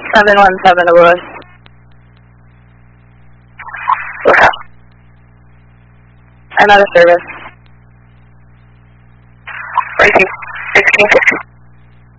717 Lewis. Okay. I'm out of service. Racing 1650.